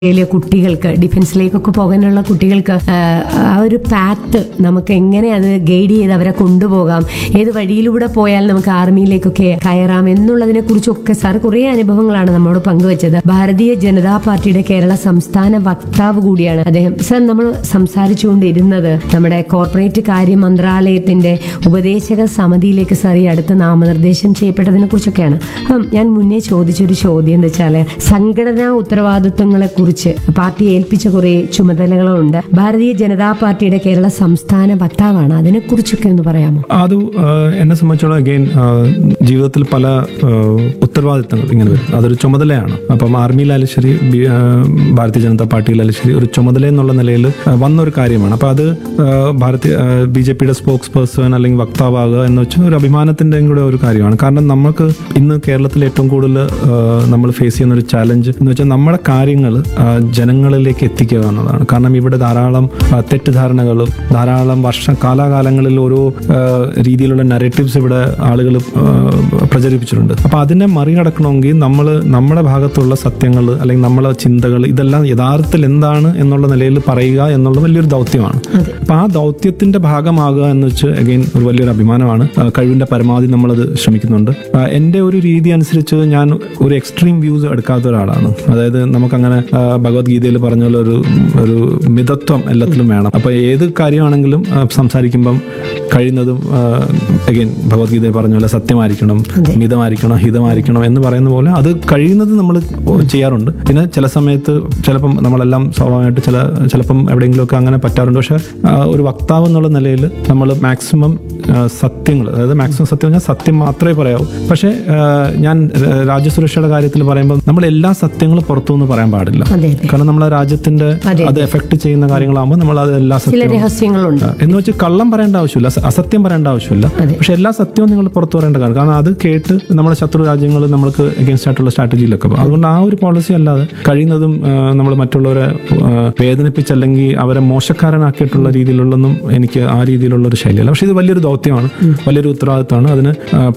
കുട്ടികൾക്ക് ഡിഫൻസിലേക്കൊക്കെ പോകാനുള്ള കുട്ടികൾക്ക് ആ ഒരു പാത്ത് നമുക്ക് എങ്ങനെ അത് ഗൈഡ് ചെയ്ത് അവരെ കൊണ്ടുപോകാം, ഏത് വഴിയിലൂടെ പോയാൽ നമുക്ക് ആർമിയിലേക്കൊക്കെ കയറാം എന്നുള്ളതിനെ കുറിച്ചൊക്കെ സാർ കുറേ അനുഭവങ്ങളാണ് നമ്മോട് പങ്കുവച്ചത്. ഭാരതീയ ജനതാ പാർട്ടിയുടെ കേരള സംസ്ഥാന വക്താവ് കൂടിയാണ് അദ്ദേഹം. സാർ, നമ്മൾ സംസാരിച്ചുകൊണ്ടിരുന്നത് നമ്മുടെ കോർപ്പറേറ്റ് കാര്യ മന്ത്രാലയത്തിന്റെ ഉപദേശക സമിതിയിലേക്ക് സാർ ഈ അടുത്ത് നാമനിർദ്ദേശം ചെയ്യപ്പെട്ടതിനെ കുറിച്ചൊക്കെയാണ്. അപ്പം ഞാൻ മുന്നേ ചോദിച്ചൊരു ചോദ്യം എന്താ വെച്ചാൽ, സംഘടനാ ഉത്തരവാദിത്വങ്ങളെ കുറിച്ച് പാർട്ടി ഏൽപ്പിച്ച കുറെ ചുമതലകളുണ്ട്. ഭാരതീയ ജനതാ പാർട്ടിയുടെ കേരള സംസ്ഥാന വക്താവാണ്, അതിനെ കുറിച്ചൊക്കെ ഒന്ന് പറയാമോ? അത് എന്നെ സംബന്ധിച്ചോളം അഗെയിൻ ജീവിതത്തിൽ പല ഉത്തരവാദിത്തങ്ങൾ ഇങ്ങനെ വരും. അതൊരു ചുമതലയാണ്. അപ്പം ആർമിയിലായാലും ശരി, ഭാരതീയ ജനതാ പാർട്ടിയിലായാലും ശരി, ഒരു ചുമതല എന്നുള്ള നിലയിൽ വന്നൊരു കാര്യമാണ്. അപ്പം അത് BJPയുടെ സ്പോക്സ് പേഴ്സൺ അല്ലെങ്കിൽ വക്താവാകുക എന്ന് വെച്ചാൽ ഒരു അഭിമാനത്തിൻ്റെയും കൂടെ ഒരു കാര്യമാണ്. കാരണം നമുക്ക് ഇന്ന് കേരളത്തിൽ ഏറ്റവും കൂടുതൽ നമ്മൾ ഫേസ് ചെയ്യുന്ന ഒരു ചാലഞ്ച് എന്ന് വെച്ചാൽ നമ്മുടെ കാര്യങ്ങൾ ജനങ്ങളിലേക്ക് എത്തിക്കുക എന്നതാണ്. കാരണം ഇവിടെ ധാരാളം തെറ്റിദ്ധാരണകളും ധാരാളം കാലാകാലങ്ങളിൽ ഓരോ രീതിയിലുള്ള നരേറ്റീവ്സ് ഇവിടെ ആളുകൾ പ്രചരിപ്പിച്ചിട്ടുണ്ട്. അപ്പൊ അതിനെ മറികടക്കണമെങ്കിൽ നമ്മൾ നമ്മുടെ ഭാഗത്തുള്ള സത്യങ്ങൾ അല്ലെങ്കിൽ നമ്മളെ ചിന്തകൾ ഇതെല്ലാം യഥാർത്ഥത്തിൽ എന്താണ് എന്നുള്ള നിലയിൽ പറയുക എന്നുള്ള വലിയൊരു ദൗത്യമാണ്. അപ്പൊ ആ ദൗത്യത്തിന്റെ ഭാഗമാകുക എന്ന് വെച്ച് അഗെയിൻ ഒരു വലിയൊരു അഭിമാനമാണ്. കഴിവിന്റെ പരമാവധി നമ്മളത് ശ്രമിക്കുന്നുണ്ട്. എൻ്റെ ഒരു രീതി അനുസരിച്ച് ഞാൻ ഒരു എക്സ്ട്രീം വ്യൂസ് എടുക്കാത്ത ഒരാളാണ്. അതായത് നമുക്കങ്ങനെ ഭഗവത്ഗീതയിൽ പറഞ്ഞ പോലെ ഒരു മിതത്വം എല്ലാത്തിലും വേണം. അപ്പൊ ഏത് കാര്യമാണെങ്കിലും സംസാരിക്കുമ്പം കഴിയുന്നതും അഗെയിൻ ഭഗവത്ഗീതയിൽ പറഞ്ഞ പോലെ സത്യമായിരിക്കണം, മിതമായിരിക്കണം, ഹിതമായിരിക്കണം എന്ന് പറയുന്ന പോലെ അത് കഴിയുന്നത് നമ്മൾ ചെയ്യാറുണ്ട്. പിന്നെ ചില സമയത്ത് ചിലപ്പം നമ്മളെല്ലാം സ്വാഭാവികമായിട്ട് ചിലപ്പം എവിടെയെങ്കിലുമൊക്കെ അങ്ങനെ പറ്റാറുണ്ട്. പക്ഷെ ഒരു വക്താവ് എന്നുള്ള നിലയിൽ നമ്മൾ മാക്സിമം സത്യങ്ങൾ, അതായത് മാക്സിമം സത്യം പറഞ്ഞാൽ സത്യം മാത്രമേ പറയാവൂ. പക്ഷെ ഞാൻ രാജ്യസുരക്ഷയുടെ കാര്യത്തിൽ പറയുമ്പോൾ നമ്മൾ എല്ലാ സത്യങ്ങളും പുറത്തുനിന്ന് പറയാൻ പാടില്ല. കാരണം നമ്മളെ രാജ്യത്തിന്റെ അത് എഫക്ട് ചെയ്യുന്ന കാര്യങ്ങളാകുമ്പോൾ നമ്മൾ അത് എല്ലാ സത്യങ്ങളും എന്ന് വെച്ച് കള്ളം പറയേണ്ട ആവശ്യമില്ല, അസത്യം പറയേണ്ട ആവശ്യമില്ല. പക്ഷെ എല്ലാ സത്യവും നിങ്ങൾ പുറത്തു പറയേണ്ട കാര്യം, കാരണം അത് കേട്ട് നമ്മുടെ ശത്രു രാജ്യങ്ങൾ നമ്മൾക്ക് എഗൻസ്റ്റ് ആയിട്ടുള്ള സ്ട്രാറ്റജിയിലൊക്കെ പോകും. അതുകൊണ്ട് ആ ഒരു പോളിസി അല്ലാതെ കഴിയുന്നതും നമ്മൾ മറ്റുള്ളവരെ വേദനിപ്പിച്ചല്ലെങ്കിൽ അവരെ മോശക്കാരനാക്കിയിട്ടുള്ള രീതിയിലുള്ളൊന്നും എനിക്ക് ആ രീതിയിലുള്ള ഒരു ശൈലിയല്ല. പക്ഷെ ഇത് വലിയൊരു ദൗത്യമാണ്, വലിയൊരു ഉത്തരവാദിത്തമാണ്. അതിന്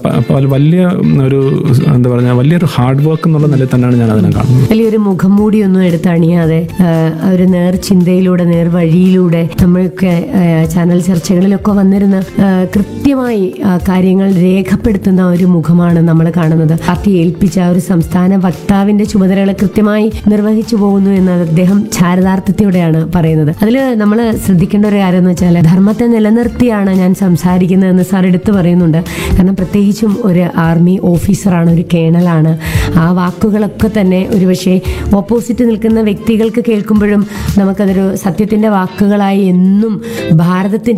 വലിയ ഒരു എന്താ പറയുക, വലിയൊരു ഹാർഡ് വർക്ക് എന്നുള്ള നിലയിൽ തന്നെയാണ് ഞാൻ അതിനെ കാണുന്നത്. വലിയൊരു മുഖംമൂടിയൊന്നും എടുത്തണിയാതെ ഒരു നേർചിന്തയിലൂടെ നേർവഴിയിലൂടെ നമ്മൾക്ക് ചാനൽ ചർച്ചകളിലൊക്കെ വന്നിരുന്ന കൃത്യമായി കാര്യങ്ങൾ രേഖപ്പെടുത്തുന്ന ഒരു മുഖമാണ് നമ്മൾ കാണുന്നത്. പാർട്ടി ഏൽപ്പിച്ച ഒരു സംസ്ഥാന വക്താവിന്റെ ചുമതലകൾ കൃത്യമായി നിർവഹിച്ചു പോകുന്നു എന്ന് അദ്ദേഹം ചാരിതാർത്ഥ്യത്തോടെയാണ് പറയുന്നത്. അതിൽ നമ്മൾ ശ്രദ്ധിക്കേണ്ട ഒരു കാര്യം എന്ന് വെച്ചാൽ, ധർമ്മത്തെ നിലനിർത്തിയാണ് ഞാൻ സംസാരിക്കുന്നതെന്ന് സാർ എടുത്തു പറയുന്നുണ്ട്. കാരണം പ്രത്യേകിച്ചും ഒരു ആർമി ഓഫീസറാണ്, ഒരു കേണലാണ്. ആ വാക്കുകളൊക്കെ തന്നെ ഒരുപക്ഷെ ഓപ്പോസിറ്റ് നിൽക്കുന്ന വ്യക്തികൾക്ക് കേൾക്കുമ്പോഴും നമുക്കതൊരു സത്യത്തിന്റെ വാക്കുകളായി എന്നും ഭാരതത്തിന്റെ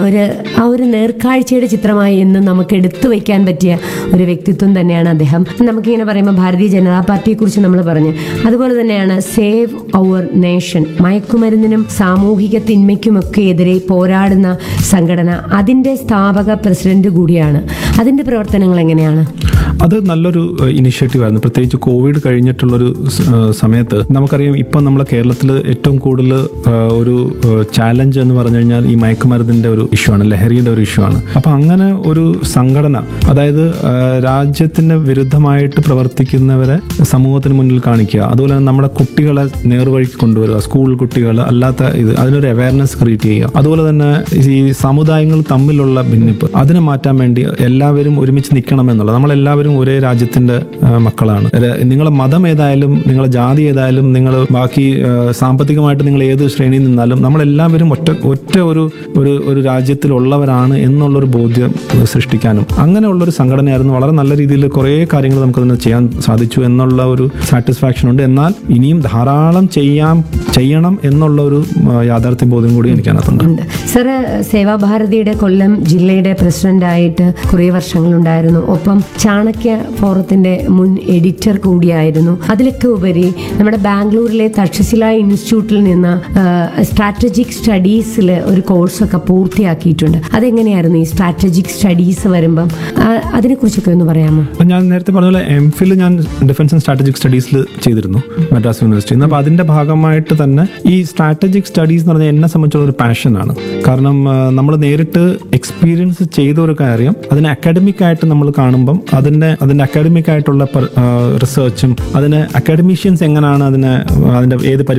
ഒരു നേർക്കാഴ്ചയുടെ ചിത്രമായി എന്നും നമുക്ക് എടുത്തു വയ്ക്കാൻ പറ്റിയ ഒരു വ്യക്തിത്വം തന്നെയാണ് അദ്ദേഹം. നമുക്കിങ്ങനെ പറയുമ്പോൾ ഭാരതീയ ജനതാ പാർട്ടിയെ കുറിച്ച് നമ്മൾ പറഞ്ഞു. അതുപോലെ തന്നെയാണ് സേവ് അവർ നേഷൻ, മയക്കുമരുന്നിനും സാമൂഹിക തിന്മയ്ക്കുമൊക്കെ എതിരെ പോരാടുന്ന സംഘടന, അതിന്റെ സ്ഥാപക പ്രസിഡന്റ് കൂടിയാണ്. അതിന്റെ പ്രവർത്തനങ്ങൾ എങ്ങനെയാണ്? അത് നല്ലൊരു ഇനിഷ്യേറ്റീവ് ആയിരുന്നു. പ്രത്യേകിച്ച് കോവിഡ് കഴിഞ്ഞിട്ടുള്ളൊരു സമയത്ത് നമുക്കറിയാം, ഇപ്പം നമ്മളെ കേരളത്തിൽ ഏറ്റവും കൂടുതൽ ഒരു ചാലഞ്ച് എന്ന് പറഞ്ഞു കഴിഞ്ഞാൽ ഈ മയക്കുമരുന്നിന്റെ ഒരു ഇഷ്യൂ ആണ്, ലഹരിയുടെ ഒരു ഇഷ്യൂ ആണ്. അപ്പൊ അങ്ങനെ ഒരു സംഘടന, അതായത് രാജ്യത്തിന് വിരുദ്ധമായിട്ട് പ്രവർത്തിക്കുന്നവരെ സമൂഹത്തിന് മുന്നിൽ കാണിക്കുക, അതുപോലെ തന്നെ നമ്മുടെ കുട്ടികളെ നേർവഴിക്ക് കൊണ്ടുവരിക, സ്കൂൾ കുട്ടികൾ അല്ലാത്ത അതിനൊരു അവയർനെസ് ക്രിയേറ്റ് ചെയ്യുക. അതുപോലെ തന്നെ ഈ സമുദായങ്ങൾ തമ്മിലുള്ള ഭിന്നിപ്പ് അതിനെ മാറ്റാൻ വേണ്ടി എല്ലാവരും ഒരുമിച്ച് നിൽക്കണം എന്നുള്ളത്. നമ്മളെല്ലാവരും ഒരേ രാജ്യത്തിന്റെ മക്കളാണ്. നിങ്ങളെ മതം ഏതായാലും, നിങ്ങളെ ജാതി ഏതായാലും, നിങ്ങൾ ബാക്കി സാമ്പത്തികമായിട്ട് നിങ്ങൾ ഏത് ശ്രേണിയിൽ നിന്നാലും നമ്മളെല്ലാവരും ഒറ്റ ഒരു രാജ്യത്തിലുള്ളവരാണ് എന്നുള്ളൊരു ബോധ്യം സൃഷ്ടിക്കാനും അങ്ങനെയുള്ളൊരു സംഘടനയായിരുന്നു. വളരെ നല്ല രീതിയിൽ കുറേ കാര്യങ്ങൾ നമുക്കതിന് ചെയ്യാൻ സാധിച്ചു എന്നുള്ള ഒരു സാറ്റിസ്ഫാക്ഷൻ ഉണ്ട്. എന്നാൽ ഇനിയും ധാരാളം ചെയ്യണം എന്നുള്ള ഒരു യാഥാർത്ഥ്യ ബോധ്യം കൂടി എനിക്ക് അതിനകത്തുണ്ട്. സാറ് സേവാഭാരതിയുടെ കൊല്ലം ജില്ലയുടെ പ്രസിഡന്റായിട്ട് കുറേ വർഷങ്ങളുണ്ടായിരുന്നു. ഒപ്പം ചാണക്യ ഫോറത്തിന്റെ മുൻ എഡിറ്റർ കൂടിയായിരുന്നു. അതിലൊക്കെ ഉപരി നമ്മുടെ ബാംഗ്ലൂരിലെ തക്ഷശില ഇൻസ്റ്റിറ്റ്യൂട്ടിൽ നിന്ന് സ്ട്രാറ്റജിക് സ്റ്റഡീസിൽ ഒരു കോഴ്സൊക്കെ പൂർത്തിയാക്കിയിട്ടുണ്ട്. അതെങ്ങനെയായിരുന്നു ഈ സ്ട്രാറ്റജിക് സ്റ്റഡീസ് വരുമ്പം? അതിനെക്കുറിച്ചൊക്കെ ഒന്ന് പറയാമോ? ഞാൻ നേരത്തെ പറഞ്ഞ പോലെ MPhil ഞാൻ ഡിഫൻസ് ആൻഡ് സ്ട്രാറ്റജിക് സ്റ്റഡീസിൽ ചെയ്തിരുന്നു മദ്രാസ് യൂണിവേഴ്സിറ്റിയിൽ. അപ്പോൾ അതിന്റെ ഭാഗമായിട്ട് തന്നെ ഈ സ്ട്രാറ്റജിക് സ്റ്റഡീസ് എന്ന് പറഞ്ഞാൽ എന്നെ സംബന്ധിച്ചുള്ള ഒരു പാഷനാണ്. കാരണം നമ്മൾ നേരിട്ട് എക്സ്പീരിയൻസ് ചെയ്ത ഒരു കാര്യം അതിനെ അക്കാഡമിക് ആയിട്ട് നമ്മൾ കാണുമ്പം അതിന്റെ അക്കാഡമിക് ആയിട്ടുള്ള റിസർച്ചും അതിന് അക്കാഡമീഷ്യൻസ് എങ്ങനെയാണ് അതിന്റെ ഏത്